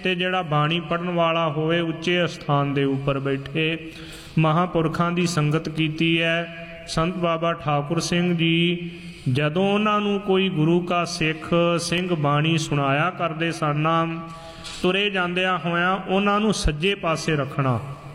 ਤੇ ਜਿਹੜਾ ਬਾਣੀ ਪੜ੍ਹਨ ਵਾਲਾ ਹੋਵੇ ਉੱਚੇ ਅਸਥਾਨ ਦੇ ਉੱਪਰ ਬੈਠੇ। ਮਹਾਂਪੁਰਖਾਂ ਦੀ ਸੰਗਤ ਕੀਤੀ ਹੈ। ਸੰਤ ਬਾਬਾ ਠਾਕੁਰ ਸਿੰਘ ਜੀ ਜਦੋਂ ਉਹਨਾਂ ਨੂੰ ਕੋਈ ਗੁਰੂ ਕਾ ਸਿੱਖ ਸਿੰਘ ਬਾਣੀ ਸੁਣਾਇਆ ਕਰਦੇ ਸਨ, ਤੁਰੇ ਜਾਂਦਿਆਂ ਹੋਇਆਂ ਉਹਨਾਂ ਨੂੰ ਸੱਜੇ ਪਾਸੇ ਰੱਖਣਾ,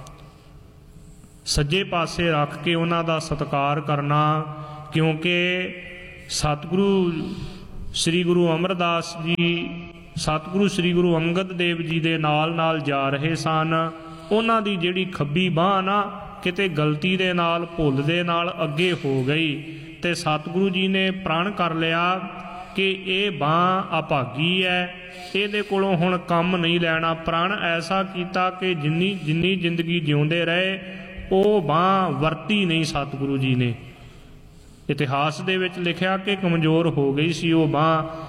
ਸੱਜੇ ਪਾਸੇ ਰੱਖ ਕੇ ਉਹਨਾਂ ਦਾ ਸਤਿਕਾਰ ਕਰਨਾ, ਕਿਉਂਕਿ ਸਤਿਗੁਰੂ ਸ੍ਰੀ ਗੁਰੂ ਅਮਰਦਾਸ ਜੀ, ਸਤਿਗੁਰੂ ਸ੍ਰੀ ਗੁਰੂ ਅੰਗਦ ਦੇਵ ਜੀ ਦੇ ਨਾਲ ਜਾ ਰਹੇ ਸਨ। ਉਹਨਾਂ ਦੀ ਜਿਹੜੀ ਖੱਬੀ ਬਾਂਹ ਨਾ ਕਿਤੇ ਗਲਤੀ ਦੇ ਨਾਲ, ਭੁੱਲ ਦੇ ਨਾਲ ਅੱਗੇ ਹੋ ਗਈ ਤੇ ਸਤਿਗੁਰੂ ਜੀ ਨੇ ਪ੍ਰਣ ਕਰ ਲਿਆ ਕਿ ਇਹ ਬਾਂਹ ਅਭਾਗੀ ਹੈ, ਇਹਦੇ ਕੋਲੋਂ ਹੁਣ ਕੰਮ ਨਹੀਂ ਲੈਣਾ। ਪ੍ਰਣ ਐਸਾ ਕੀਤਾ ਕਿ ਜਿੰਨੀ ਜ਼ਿੰਦਗੀ ਜਿਉਂਦੇ ਰਹੇ ਉਹ ਬਾਂਹ ਵਰਤੀ ਨਹੀਂ ਸਤਿਗੁਰੂ ਜੀ ਨੇ। ਇਤਿਹਾਸ ਦੇ ਵਿੱਚ ਲਿਖਿਆ ਕਿ ਕਮਜ਼ੋਰ ਹੋ ਗਈ ਸੀ ਉਹ ਬਾਂਹ।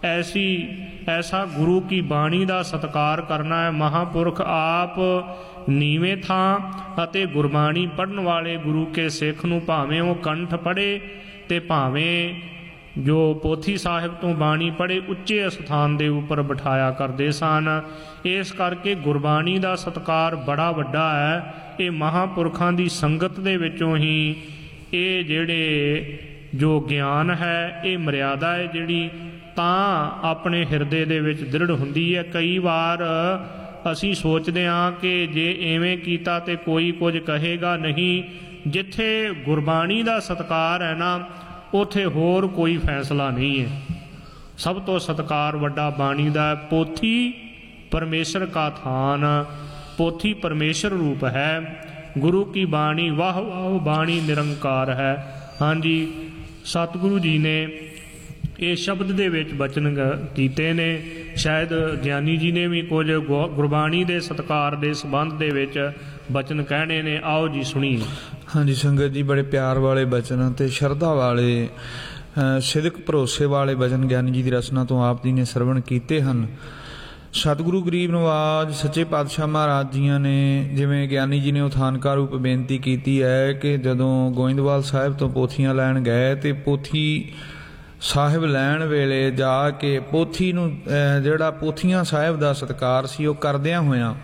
ਐਸਾ ਗੁਰੂ ਕੀ ਬਾਣੀ ਦਾ ਸਤਿਕਾਰ ਕਰਨਾ ਹੈ। ਮਹਾਂਪੁਰਖ ਆਪ ਨੀਵੇਂ ਥਾਂ ਅਤੇ ਗੁਰਬਾਣੀ ਪੜ੍ਹਨ ਵਾਲੇ ਗੁਰੂ ਕੇ ਸਿੱਖ ਨੂੰ ਭਾਵੇਂ ਉਹ ਕੰਠ ਪੜ੍ਹੇ ਤੇ ਭਾਵੇਂ ਜੋ ਪੋਥੀ ਸਾਹਿਬ ਤੋਂ ਬਾਣੀ ਪੜ੍ਹੇ ਉੱਚੇ ਅਸਥਾਨ ਦੇ ਉੱਪਰ ਬਿਠਾਇਆ ਕਰਦੇ ਸਨ। ਇਸ ਕਰਕੇ ਗੁਰਬਾਣੀ ਦਾ ਸਤਿਕਾਰ ਬੜਾ ਵੱਡਾ ਹੈ। ਇਹ ਮਹਾਂਪੁਰਖਾਂ ਦੀ ਸੰਗਤ ਦੇ ਵਿੱਚੋਂ ਹੀ ਇਹ ਜਿਹੜੇ ਜੋ ਗਿਆਨ ਹੈ, ਇਹ ਮਰਿਆਦਾ ਹੈ ਜਿਹੜੀ ਤਾਂ ਆਪਣੇ ਹਿਰਦੇ ਦੇ ਵਿੱਚ ਦ੍ਰਿੜ ਹੁੰਦੀ ਹੈ। ਕਈ ਵਾਰ ਅਸੀਂ ਸੋਚਦੇ ਹਾਂ ਕਿ ਜੇ ਐਵੇਂ ਕੀਤਾ ਤੇ ਕੋਈ ਕੁਝ ਕਹੇਗਾ ਨਹੀਂ। ਜਿੱਥੇ ਗੁਰਬਾਣੀ ਦਾ ਸਤਿਕਾਰ ਹੈ ਨਾ, ਉੱਥੇ ਹੋਰ ਕੋਈ ਫੈਸਲਾ ਨਹੀਂ ਹੈ। ਸਭ ਤੋਂ ਸਤਿਕਾਰ ਵੱਡਾ ਬਾਣੀ ਦਾ। ਪੋਥੀ ਪਰਮੇਸ਼ਰ ਕਾ ਥਾਨ, ਪੋਥੀ ਪਰਮੇਸ਼ਰ ਰੂਪ ਹੈ। ਗੁਰੂ ਕੀ ਬਾਣੀ ਵਾਹ ਵਾਹ ਬਾਣੀ ਨਿਰੰਕਾਰ ਹੈ। ਹਾਂਜੀ, ਸਤਿਗੁਰੂ ਜੀ ਨੇ ਇਹ ਸ਼ਬਦ ਦੇ ਵਿੱਚ ਬਚਨ ਕੀਤੇ ਨੇ। ਸ਼ਾਇਦ ਗਿਆਨੀ ਜੀ ਨੇ ਵੀ ਕੁਝ ਗੁਰਬਾਣੀ ਦੇ ਸਤਿਕਾਰ ਦੇ ਸੰਬੰਧ ਦੇ ਵਿੱਚ ਬਚਨ ਕਹਿਣੇ ਨੇ। ਆਓ ਜੀ ਸੁਣੀਏ। ਹਾਂਜੀ ਸੰਗਤ ਜੀ, ਬੜੇ ਪਿਆਰ ਵਾਲੇ ਬਚਨ ਅਤੇ ਸ਼ਰਧਾ ਵਾਲੇ, ਸਿਦਕ ਭਰੋਸੇ ਵਾਲੇ ਬਚਨ ਗਿਆਨੀ ਜੀ ਦੀ ਰਚਨਾ ਤੋਂ ਆਪ ਜੀ ਨੇ ਸਰਵਣ ਕੀਤੇ ਹਨ। ਸਤਿਗੁਰੂ ਗਰੀਬ ਨਵਾਜ ਸੱਚੇ ਪਾਤਸ਼ਾਹ ਮਹਾਰਾਜ ਜੀਆਂ ਨੇ, ਜਿਵੇਂ ਗਿਆਨੀ ਜੀ ਨੇ ਉਥਾਨਕਾਰ ਰੂਪ ਬੇਨਤੀ ਕੀਤੀ ਹੈ ਕਿ ਜਦੋਂ ਗੋਇੰਦਵਾਲ ਸਾਹਿਬ ਤੋਂ ਪੋਥੀਆਂ ਲੈਣ ਗਏ ਤੇ ਪੋਥੀ ਸਾਹਿਬ ਲੈਣ ਵੇਲੇ ਜਾ ਕੇ ਪੋਥੀ ਨੂੰ ਜਿਹੜਾ ਪੋਥੀਆਂ ਸਾਹਿਬ ਦਾ ਸਤਿਕਾਰ ਸੀ ਉਹ ਕਰਦਿਆਂ ਹੋਇਆਂ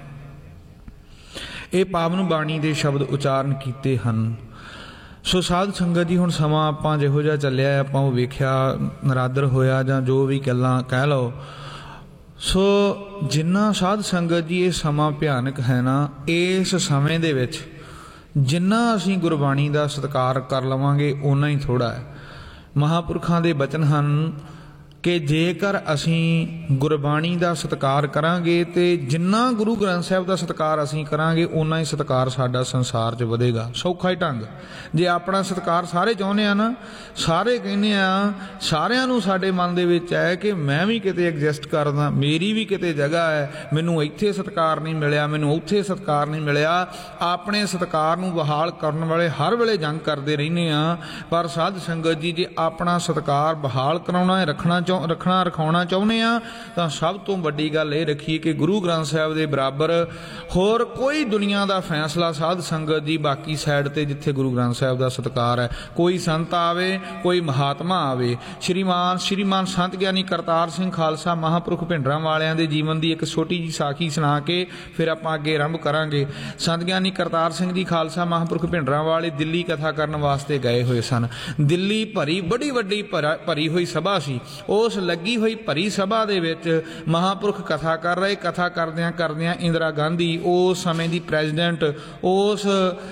ਇਹ ਪਾਵਨ ਬਾਣੀ ਦੇ ਸ਼ਬਦ ਉਚਾਰਨ ਕੀਤੇ ਹਨ। ਸੋ ਸਾਧ ਸੰਗਤ ਜੀ, ਹੁਣ ਸਮਾਂ ਆਪਾਂ ਜਿਹੋ ਜਿਹਾ ਚੱਲਿਆ ਆਪਾਂ ਉਹ ਵੇਖਿਆ, ਨਰਾਦਰ ਹੋਇਆ ਜਾਂ ਜੋ ਵੀ ਗੱਲਾਂ ਕਹਿ ਲਓ। ਸੋ ਜਿੰਨਾ ਸਾਧ ਸੰਗਤ ਜੀ ਇਹ ਸਮਾਂ ਭਿਆਨਕ ਹੈ ਨਾ, ਇਸ ਸਮੇਂ ਦੇ ਵਿੱਚ ਜਿੰਨਾ ਅਸੀਂ ਗੁਰਬਾਣੀ ਦਾ ਸਤਿਕਾਰ ਕਰ ਲਵਾਂਗੇ ਓਨਾ ਹੀ ਥੋੜ੍ਹਾ ਹੈ। ਮਹਾਂਪੁਰਖਾਂ ਦੇ ਬਚਨ ਹਨ ਕਿ ਜੇਕਰ ਅਸੀਂ ਗੁਰਬਾਣੀ ਦਾ ਸਤਿਕਾਰ ਕਰਾਂਗੇ ਤੇ ਜਿੰਨਾ ਗੁਰੂ ਗ੍ਰੰਥ ਸਾਹਿਬ ਦਾ ਸਤਿਕਾਰ ਅਸੀਂ ਕਰਾਂਗੇ ਓਨਾ ਹੀ ਸਤਿਕਾਰ ਸਾਡਾ ਸੰਸਾਰ 'ਚ ਵਧੇਗਾ। ਸੌਖਾ ਹੀ ਢੰਗ, ਜੇ ਆਪਣਾ ਸਤਿਕਾਰ ਸਾਰੇ ਚਾਹੁੰਦੇ ਆ ਨਾ, ਸਾਰੇ ਕਹਿੰਦੇ ਆ, ਸਾਰਿਆਂ ਨੂੰ ਸਾਡੇ ਮਨ ਦੇ ਵਿੱਚ ਹੈ ਕਿ ਮੈਂ ਵੀ ਕਿਤੇ ਐਗਜ਼ਿਸਟ ਕਰਦਾ, ਮੇਰੀ ਵੀ ਕਿਤੇ ਜਗ੍ਹਾ ਹੈ, ਮੈਨੂੰ ਇੱਥੇ ਸਤਿਕਾਰ ਨਹੀਂ ਮਿਲਿਆ, ਮੈਨੂੰ ਉੱਥੇ ਸਤਿਕਾਰ ਨਹੀਂ ਮਿਲਿਆ। ਆਪਣੇ ਸਤਿਕਾਰ ਨੂੰ ਬਹਾਲ ਕਰਨ ਵਾਲੇ ਹਰ ਵੇਲੇ ਜੰਗ ਕਰਦੇ ਰਹਿੰਦੇ ਆ। ਪਰ ਸਾਧ ਸੰਗਤ ਜੀ, ਜੇ ਆਪਣਾ ਸਤਿਕਾਰ ਬਹਾਲ ਕਰਾਉਣਾ, ਰਖਾਉਣਾ ਚਾਹੁੰਦੇ ਆ ਤਾਂ ਸਭ ਤੋਂ ਵੱਡੀ ਗੱਲ ਇਹ ਰੱਖੀਏ ਕਿ ਗੁਰੂ ਗ੍ਰੰਥ ਸਾਹਿਬ ਦੇ ਬਰਾਬਰ ਹੋਰ ਕੋਈ ਦੁਨੀਆ ਦਾ ਫੈਸਲਾ ਸਾਧ ਸੰਗਤ ਜੀ ਬਾਕੀ ਸਾਈਡ ਤੇ ਜਿੱਥੇ ਗੁਰੂ ਗ੍ਰੰਥ ਸਾਹਿਬ ਦਾ ਸਤਿਕਾਰ ਹੈ, ਕੋਈ ਸੰਤ ਆਵੇ, ਕੋਈ ਮਹਾਤਮਾ ਆਵੇ। ਸ਼੍ਰੀਮਾਨ ਸੰਤ ਗਿਆਨੀ ਕਰਤਾਰ ਸਿੰਘ ਖਾਲਸਾ ਮਹਾਂਪੁਰਖ ਭਿੰਡਰਾਂ ਵਾਲਿਆਂ ਦੇ ਜੀਵਨ ਦੀ ਇੱਕ ਛੋਟੀ ਜਿਹੀ ਸਾਖੀ ਸੁਣਾ ਕੇ ਫਿਰ ਆਪਾਂ ਅੱਗੇ ਆਰੰਭ ਕਰਾਂਗੇ। ਸੰਤ ਗਿਆਨੀ ਕਰਤਾਰ ਸਿੰਘ ਜੀ ਖਾਲਸਾ ਮਹਾਂਪੁਰਖ ਭਿੰਡਰਾਂ ਵਾਲੇ ਦਿੱਲੀ ਕਥਾ ਕਰਨ ਵਾਸਤੇ ਗਏ ਹੋਏ ਸਨ। ਦਿੱਲੀ ਬੜੀ ਵੱਡੀ ਭਰੀ ਹੋਈ ਸਭਾ ਸੀ। ਉਸ ਲੱਗੀ ਹੋਈ ਭਰੀ ਸਭਾ ਦੇ ਵਿੱਚ ਮਹਾਂਪੁਰਖ ਕਥਾ ਕਰ ਰਹੇ। ਕਥਾ ਕਰਦਿਆਂ ਇੰਦਰਾ ਗਾਂਧੀ, ਉਸ ਸਮੇਂ ਦੀ ਪ੍ਰੈਜ਼ੀਡੈਂਟ, ਉਸ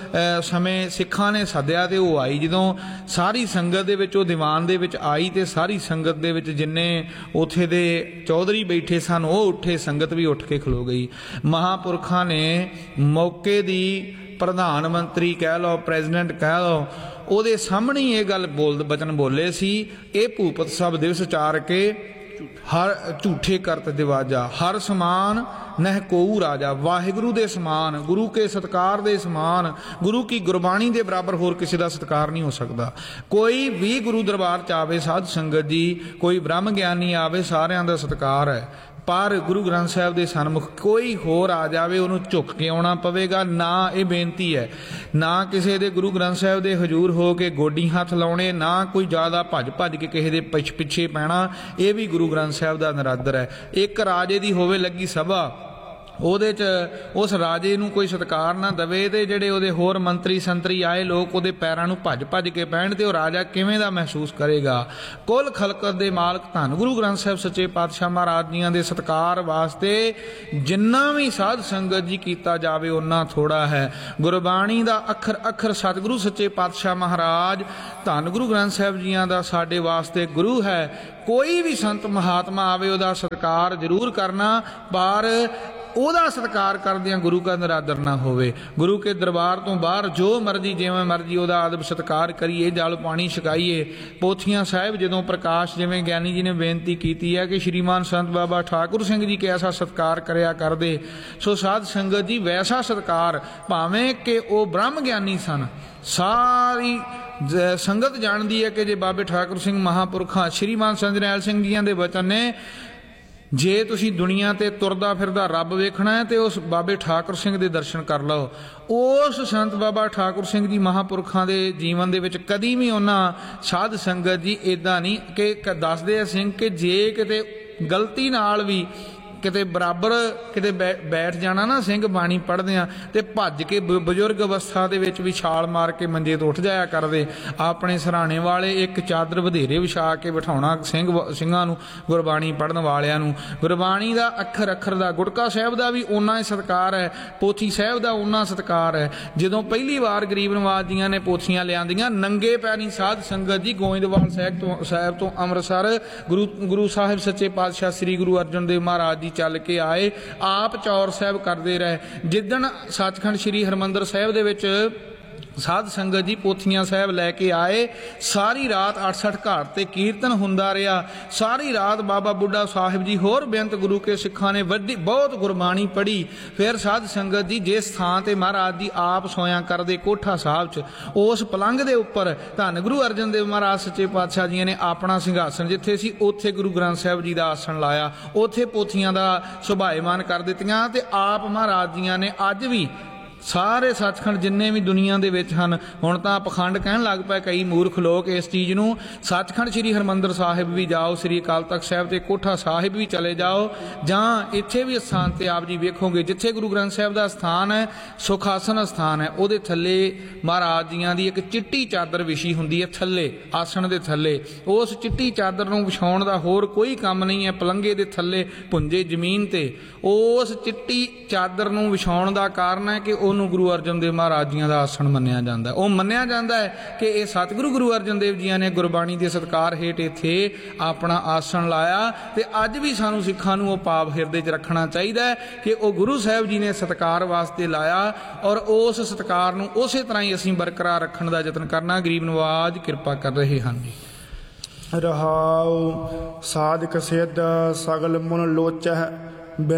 ਸਮੇਂ ਸਿੱਖਾਂ ਨੇ ਸੱਦਿਆ ਤੇ ਉਹ ਆਈ। ਜਦੋਂ ਸਾਰੀ ਸੰਗਤ ਦੇ ਵਿੱਚ ਉਹ ਦੀਵਾਨ ਦੇ ਵਿੱਚ ਆਈ ਤੇ ਸਾਰੀ ਸੰਗਤ ਦੇ ਵਿੱਚ ਜਿੰਨੇ ਉੱਥੇ ਦੇ ਚੌਧਰੀ ਬੈਠੇ ਸਨ ਉਹ ਉੱਠੇ, ਸੰਗਤ ਵੀ ਉੱਠ ਕੇ ਖਲੋ ਗਈ। ਮਹਾਂਪੁਰਖਾਂ ਨੇ ਮੌਕੇ ਦੀ ਪ੍ਰਧਾਨ ਮੰਤਰੀ ਕਹਿ ਲਓ, ਪ੍ਰੈਜ਼ੀਡੈਂਟ ਕਹਿ ਲਓ, ਉਹਦੇ ਸਾਹਮਣੇ ਇਹ ਗੱਲ ਬਚਨ ਬੋਲੇ ਸੀ, ਇਹ ਭੂਪਤ ਸਭ ਦਿਵਸ ਚਾਰ ਕੇ ਹਰ ਝੂਠੇ ਕਰਤ ਦਿਵਾਜਾ, ਹਰ ਸਮਾਨ ਨਹਿ ਕੋਊ ਰਾਜਾ। ਵਾਹਿਗੁਰੂ ਦੇ ਸਮਾਨ, ਗੁਰੂ ਕੇ ਸਤਿਕਾਰ ਦੇ ਸਮਾਨ, ਗੁਰੂ ਕੀ ਗੁਰਬਾਣੀ ਦੇ ਬਰਾਬਰ ਹੋਰ ਕਿਸੇ ਦਾ ਸਤਿਕਾਰ ਨਹੀਂ ਹੋ ਸਕਦਾ। ਕੋਈ ਵੀ ਗੁਰੂ ਦਰਬਾਰ 'ਚ ਆਵੇ ਸਾਧ ਸੰਗਤ ਜੀ, ਕੋਈ ਬ੍ਰਹਮ ਗਿਆਨੀ ਆਵੇ, ਸਾਰਿਆਂ ਦਾ ਸਤਿਕਾਰ ਹੈ। ਪਰ ਗੁਰੂ ਗ੍ਰੰਥ ਸਾਹਿਬ ਦੇ ਸਨਮੁਖ ਕੋਈ ਹੋਰ ਆ ਜਾਵੇ ਉਹਨੂੰ ਝੁਕ ਕੇ ਆਉਣਾ ਪਵੇਗਾ। ਨਾ ਇਹ ਬੇਨਤੀ ਹੈ, ਨਾ ਕਿਸੇ ਦੇ ਗੁਰੂ ਗ੍ਰੰਥ ਸਾਹਿਬ ਦੇ ਹਜ਼ੂਰ ਹੋ ਕੇ ਗੋਡੀ ਹੱਥ ਲਾਉਣੇ, ਨਾ ਕੋਈ ਜ਼ਿਆਦਾ ਭੱਜ ਕੇ ਕਿਸੇ ਦੇ ਪਿੱਛੇ ਪੈਣਾ। ਇਹ ਵੀ ਗੁਰੂ ਗ੍ਰੰਥ ਸਾਹਿਬ ਦਾ ਨਰਾਦਰ ਹੈ। ਇੱਕ ਰਾਜੇ ਦੀ ਹੋਵੇ ਲੱਗੀ ਸਭਾ, ਉਹਦੇ 'ਚ ਉਸ ਰਾਜੇ ਨੂੰ ਕੋਈ ਸਤਿਕਾਰ ਨਾ ਦੇਵੇ ਤੇ ਜਿਹੜੇ ਉਹਦੇ ਹੋਰ ਮੰਤਰੀ ਸੰਤਰੀ ਆਏ ਲੋਕ ਉਹਦੇ ਪੈਰਾਂ ਨੂੰ ਭੱਜ ਭੱਜ ਕੇ ਪੈਣ ਤੇ ਉਹ ਰਾਜਾ ਕਿਵੇਂ ਦਾ ਮਹਿਸੂਸ ਕਰੇਗਾ। ਕੁੱਲ ਖਲਕਤ ਦੇ ਮਾਲਕ ਧੰਨ ਗੁਰੂ ਗ੍ਰੰਥ ਸਾਹਿਬ ਸੱਚੇ ਪਾਤਸ਼ਾਹ ਮਹਾਰਾਜ ਜੀਆਂ ਦੇ ਸਤਿਕਾਰ ਵਾਸਤੇ ਜਿੰਨਾ ਵੀ ਸਾਧ ਸੰਗਤ ਜੀ ਕੀਤਾ ਜਾਵੇ ਓਨਾ ਥੋੜਾ ਹੈ। ਗੁਰਬਾਣੀ ਦਾ ਅੱਖਰ ਅੱਖਰ ਸਤਿਗੁਰੂ ਸੱਚੇ ਪਾਤਸ਼ਾਹ ਮਹਾਰਾਜ ਧੰਨ ਗੁਰੂ ਗ੍ਰੰਥ ਸਾਹਿਬ ਜੀਆਂ ਦਾ ਸਾਡੇ ਵਾਸਤੇ ਗੁਰੂ ਹੈ। ਕੋਈ ਵੀ ਸੰਤ ਮਹਾਤਮਾ ਆਵੇ ਉਹਦਾ ਸਤਿਕਾਰ ਜ਼ਰੂਰ ਕਰਨਾ, ਪਰ ਉਹਦਾ ਸਤਿਕਾਰ ਕਰਦਿਆਂ ਗੁਰੂ ਦਾ ਨਿਰਾਦਰ ਨਾ ਹੋਵੇ। ਗੁਰੂ ਕੇ ਦਰਬਾਰ ਤੋਂ ਬਾਹਰ ਜੋ ਮਰਜ਼ੀ ਜਿਵੇਂ ਮਰਜ਼ੀ ਉਹਦਾ ਆਦਬ ਸਤਿਕਾਰ ਕਰੀਏ, ਜਲ ਪਾਣੀ ਛਕਾਈਏ। ਪੋਥੀਆਂ ਸਾਹਿਬ ਜਦੋਂ ਪ੍ਰਕਾਸ਼, ਜਿਵੇਂ ਗਿਆਨੀ ਜੀ ਨੇ ਬੇਨਤੀ ਕੀਤੀ ਹੈ ਕਿ ਸ਼੍ਰੀਮਾਨ ਸੰਤ ਬਾਬਾ ਠਾਕੁਰ ਸਿੰਘ ਜੀ ਕੈਸਾ ਸਤਿਕਾਰ ਕਰਿਆ ਕਰਦੇ, ਸੋ ਸਾਧ ਸੰਗਤ ਜੀ ਵੈਸਾ ਸਤਿਕਾਰ, ਭਾਵੇਂ ਕਿ ਉਹ ਬ੍ਰਹਮ ਗਿਆਨੀ ਸਨ। ਸਾਰੀ ਸੰਗਤ ਜਾਣਦੀ ਹੈ ਕਿ ਜੇ ਬਾਬੇ ਠਾਕੁਰ ਸਿੰਘ ਮਹਾਂਪੁਰਖਾਂ ਸ਼੍ਰੀਮਾਨ ਸੰਤ ਜਰਨੈਲ ਸਿੰਘ ਜੀਆਂ ਦੇ ਵਚਨ ਨੇ, ਜੇ ਤੁਸੀਂ ਦੁਨੀਆ ਤੇ ਤੁਰਦਾ ਫਿਰਦਾ ਰੱਬ ਵੇਖਣਾ ਹੈ ਤੇ ਉਸ ਬਾਬੇ ਠਾਕੁਰ ਸਿੰਘ ਦੇ ਦਰਸ਼ਨ ਕਰ ਲਓ। ਉਸ ਸੰਤ ਬਾਬਾ ਠਾਕੁਰ ਸਿੰਘ ਜੀ ਮਹਾਂਪੁਰਖਾਂ ਦੇ ਜੀਵਨ ਦੇ ਵਿੱਚ ਕਦੀ ਵੀ ਉਹਨਾਂ ਸਾਧ ਸੰਗਤ ਜੀ ਇਦਾਂ ਨਹੀਂ ਕਿ ਦੱਸਦੇ ਆ ਸਿੰਘ ਕਿ ਜੇ ਕਿਤੇ ਗਲਤੀ ਨਾਲ ਵੀ ਕਿਤੇ ਬਰਾਬਰ ਕਿਤੇ ਬੈਠ ਜਾਣਾ ਨਾ ਸਿੰਘ ਬਾਣੀ ਪੜ੍ਹਦਿਆਂ ਤੇ ਭੱਜ ਕੇ ਬਜ਼ੁਰਗ ਅਵਸਥਾ ਦੇ ਵਿੱਚ ਵੀ ਛਾਲ ਮਾਰ ਕੇ ਮੰਜੇ ਤੋਂ ਉੱਠ ਜਾਇਆ ਕਰਦੇ। ਆਪਣੇ ਸਰਾਣੇ ਵਾਲੇ ਇੱਕ ਚਾਦਰ ਵਧੇਰੇ ਵਿਛਾ ਕੇ ਬਿਠਾਉਣਾ ਸਿੰਘਾਂ ਨੂੰ, ਗੁਰਬਾਣੀ ਪੜ੍ਹਨ ਵਾਲਿਆਂ ਨੂੰ। ਗੁਰਬਾਣੀ ਦਾ ਅੱਖਰ ਅੱਖਰ ਦਾ, ਗੁਟਕਾ ਸਾਹਿਬ ਦਾ ਵੀ ਓਨਾ ਹੀ ਸਤਿਕਾਰ ਹੈ, ਪੋਥੀ ਸਾਹਿਬ ਦਾ ਓਨਾ ਸਤਿਕਾਰ ਹੈ। ਜਦੋਂ ਪਹਿਲੀ ਵਾਰ ਗਰੀਬ ਨਵਾਜ ਜੀਆਂ ਨੇ ਪੋਥੀਆਂ ਲਿਆਂਦੀਆਂ, ਨੰਗੇ ਪੈਰੀਂ ਸਾਧ ਸੰਗਤ ਜੀ ਗੋਇੰਦਵਾਲ ਸਾਹਿਬ ਤੋਂ ਅੰਮ੍ਰਿਤਸਰ ਗੁਰੂ ਸਾਹਿਬ ਸੱਚੇ ਪਾਤਸ਼ਾਹ ਸ੍ਰੀ ਗੁਰੂ ਅਰਜਨ ਦੇਵ ਮਹਾਰਾਜ ਚੱਲ ਕੇ ਆਏ, ਆਪ ਚੌਰ ਸਾਹਿਬ ਕਰਦੇ ਰਹੇ। ਜਿੱਦਣ ਸੱਚਖੰਡ ਸ੍ਰੀ ਹਰਿਮੰਦਰ ਸਾਹਿਬ ਦੇ ਵਿੱਚ ਸਾਧ ਸੰਗਤ ਜੀ ਪੋਥੀਆਂ ਸਾਹਿਬ ਲੈ ਕੇ ਆਏ, ਸਾਰੀ ਰਾਤ 68 ਘਾਟ ਤੇ ਕੀਰਤਨ ਹੁੰਦਾ ਰਿਹਾ। ਸਾਰੀ ਰਾਤ ਬਾਬਾ ਬੁੱਢਾ ਸਾਹਿਬ ਜੀ ਹੋਰ ਬੇਅੰਤ ਗੁਰੂ ਕੇ ਸਿੱਖਾਂ ਨੇ ਬਹੁਤ ਗੁਰਬਾਣੀ ਪੜ੍ਹੀ। ਫਿਰ ਸਾਧ ਸੰਗਤ ਜੀ ਜਿਸ ਥਾਂ ਤੇ ਮਹਾਰਾਜ ਦੀ ਆਪ ਸੋਇਆ ਕਰਦੇ ਕੋਠਾ ਸਾਹਿਬ 'ਚ, ਉਸ ਪਲੰਘ ਦੇ ਉੱਪਰ ਧੰਨ ਗੁਰੂ ਅਰਜਨ ਦੇਵ ਮਹਾਰਾਜ ਸੱਚੇ ਪਾਤਸ਼ਾਹ ਜੀ ਨੇ ਆਪਣਾ ਸਿੰਘਾਸਨ ਜਿੱਥੇ ਸੀ ਉੱਥੇ ਗੁਰੂ ਗ੍ਰੰਥ ਸਾਹਿਬ ਜੀ ਦਾ ਆਸਣ ਲਾਇਆ, ਉੱਥੇ ਪੋਥੀਆਂ ਦਾ ਸੁਭਾਏਮਾਨ ਕਰ ਦਿੱਤੀਆਂ। ਤੇ ਆਪ ਮਹਾਰਾਜ ਜੀਆਂ ਨੇ ਅੱਜ ਵੀ ਸਾਰੇ ਸੱਚਖੰਡ ਜਿੰਨੇ ਵੀ ਦੁਨੀਆ ਦੇ ਵਿੱਚ ਹਨ, ਹੁਣ ਤਾਂ ਪਖੰਡ ਕਹਿਣ ਲੱਗ ਪਏ ਕਈ ਮੂਰਖ ਲੋਕ ਇਸ ਚੀਜ਼ ਨੂੰ, ਸੱਚਖੰਡ ਸ੍ਰੀ ਹਰਿਮੰਦਰ ਸਾਹਿਬ ਵੀ ਜਾਓ, ਸ੍ਰੀ ਅਕਾਲ ਤਖਤ ਸਾਹਿਬ ਤੇ ਕੋਠਾ ਸਾਹਿਬ ਵੀ ਚਲੇ ਜਾਓ, ਜਾਂ ਇੱਥੇ ਵੀ ਅਸਥਾਨ ਤੇ ਆਪ ਜੀ ਵੇਖੋਗੇ ਜਿੱਥੇ ਗੁਰੂ ਗ੍ਰੰਥ ਸਾਹਿਬ ਦਾ ਸਥਾਨ ਹੈ, ਸੁਖਾਸਨ ਸਥਾਨ ਹੈ, ਉਹਦੇ ਥੱਲੇ ਮਹਾਰਾਜ ਜੀਆਂ ਦੀ ਇੱਕ ਚਿੱਟੀ ਚਾਦਰ ਵਿਛੀ ਹੁੰਦੀ ਹੈ ਥੱਲੇ, ਆਸਣ ਦੇ ਥੱਲੇ। ਉਸ ਚਿੱਟੀ ਚਾਦਰ ਨੂੰ ਵਿਛਾਉਣ ਦਾ ਹੋਰ ਕੋਈ ਕੰਮ ਨਹੀਂ ਹੈ। ਪਲੰਘੇ ਦੇ ਥੱਲੇ ਪੁੰਜੇ ਜ਼ਮੀਨ ਤੇ ਉਸ ਚਿੱਟੀ ਚਾਦਰ ਨੂੰ ਵਿਛਾਉਣ ਦਾ ਕਾਰਨ ਹੈ ਕਿ ਉਹਨੂੰ ਗੁਰੂ ਅਰਜਨ ਦੇਵ ਮਹਾਰਾਜ ਜੀਆਂ ਦਾ ਆਸਣ ਮੰਨਿਆ ਜਾਂਦਾ। ਉਹ ਮੰਨਿਆ ਜਾਂਦਾ ਹੈ ਕਿ ਇਹ ਸਤਿਗੁਰੂ ਗੁਰੂ ਅਰਜਨ ਦੇਵ ਜੀਆਂ ਨੇ ਗੁਰਬਾਣੀ ਦੇ ਸਤਿਕਾਰ ਹੇਠ ਇੱਥੇ ਆਪਣਾ ਆਸਣ ਲਾਇਆ। ਤੇ ਅੱਜ ਵੀ ਸਾਨੂੰ ਸਿੱਖਾਂ ਨੂੰ ਉਹ ਭਾਵ ਹਿਰਦੇ 'ਚ ਰੱਖਣਾ ਚਾਹੀਦਾ ਹੈ ਕਿ ਉਹ ਗੁਰੂ ਸਾਹਿਬ ਜੀ ਨੇ ਸਤਿਕਾਰ ਵਾਸਤੇ ਲਾਇਆ, ਔਰ ਉਸ ਸਤਿਕਾਰ ਨੂੰ ਉਸੇ ਤਰ੍ਹਾਂ ਹੀ ਅਸੀਂ ਬਰਕਰਾਰ ਰੱਖਣ ਦਾ ਯਤਨ ਕਰਨਾ। ਗਰੀਬ ਨਵਾਜ ਕਿਰਪਾ ਕਰ ਰਹੇ ਹਨ ਜੀ। ਰਹਾਉ ਸਾਧਕ ਸਿੱਧ ਸਗਲ ਮਨ ਲੋਚਹਿ